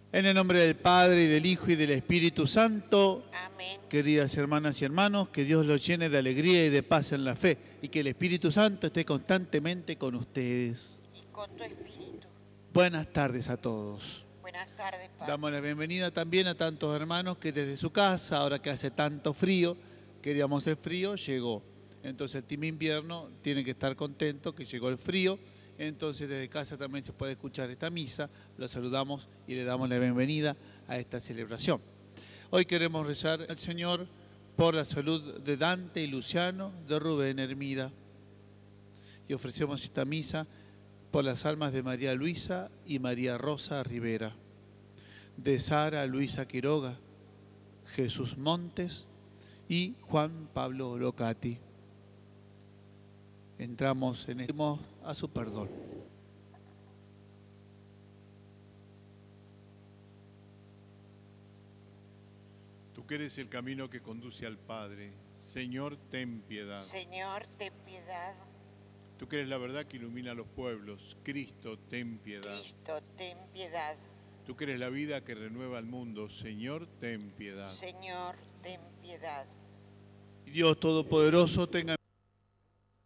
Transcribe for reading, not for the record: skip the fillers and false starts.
En el nombre del Padre, y del Hijo, y del Espíritu Santo. Amén. Queridas hermanas y hermanos, que Dios los llene de alegría y de paz en la fe, y que el Espíritu Santo esté constantemente con ustedes. Y con tu espíritu. Buenas tardes a todos. Buenas tardes, Padre. Damos la bienvenida también a tantos hermanos que desde su casa, ahora que hace tanto frío, queríamos el frío, llegó. Entonces el Team Invierno tiene que estar contento que llegó el frío. Entonces desde casa también se puede escuchar esta misa. Los saludamos y le damos la bienvenida a esta celebración. Hoy queremos rezar al Señor por la salud de Dante y Luciano, de Rubén Hermida. Y ofrecemos esta misa por las almas de María Luisa y María Rosa Rivera, de Sara Luisa Quiroga, Jesús Montes y Juan Pablo Locati. Entramos a su perdón. Tú que eres el camino que conduce al Padre, Señor, ten piedad. Señor, ten piedad. Tú que eres la verdad que ilumina a los pueblos, Cristo, ten piedad. Cristo, ten piedad. Tú que eres la vida que renueva el mundo, Señor, ten piedad. Señor, ten piedad. Dios Todopoderoso tenga